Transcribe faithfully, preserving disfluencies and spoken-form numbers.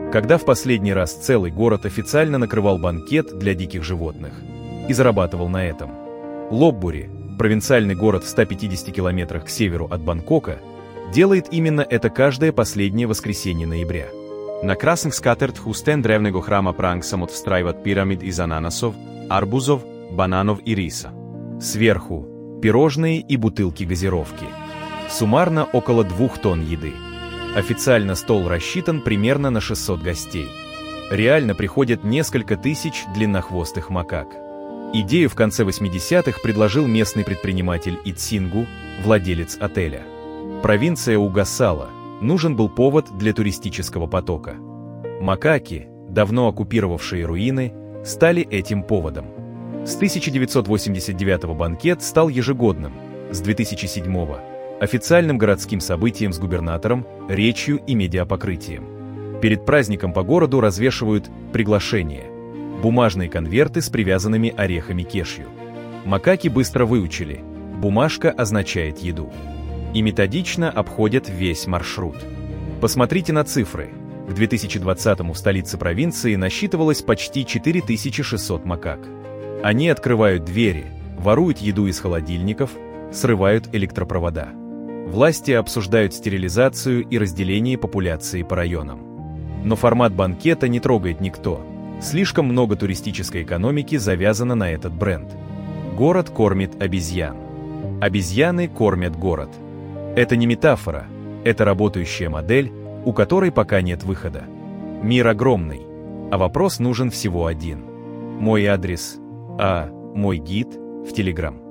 Когда в последний раз целый город официально накрывал банкет для диких животных и зарабатывал на этом? Лопбури, провинциальный город в ста пятидесяти километрах к северу от Бангкока, делает именно это каждое последнее воскресенье ноября. На красных скатертях у стен древнего храма Пранг самот встраиват пирамид из ананасов, арбузов, бананов и риса. Сверху – пирожные и бутылки газировки. Суммарно около двух тонн еды. Официально стол рассчитан примерно на шестьсот гостей. Реально приходят несколько тысяч длиннохвостых макак. Идею в конце восьмидесятых предложил местный предприниматель Итсингу, владелец отеля. Провинция угасала, нужен был повод для туристического потока. Макаки, давно оккупировавшие руины, стали этим поводом. С тысяча девятьсот восемьдесят девятого банкет стал ежегодным, с две тысячи седьмого – официальным городским событием с губернатором, речью и медиапокрытием. Перед праздником по городу развешивают приглашения – бумажные конверты с привязанными орехами кешью. Макаки быстро выучили – бумажка означает еду. И методично обходят весь маршрут. Посмотрите на цифры. К две тысячи двадцатому в столице провинции насчитывалось почти четыре тысячи шестьсот макак. Они открывают двери, воруют еду из холодильников, срывают электропровода. Власти обсуждают стерилизацию и разделение популяции по районам. Но формат банкета не трогает никто. Слишком много туристической экономики завязано на этот бренд. Город кормит обезьян. Обезьяны кормят город. Это не метафора, это работающая модель, у которой пока нет выхода. Мир огромный, а вопрос нужен всего один. Мой адрес, а мой гид в Телеграм.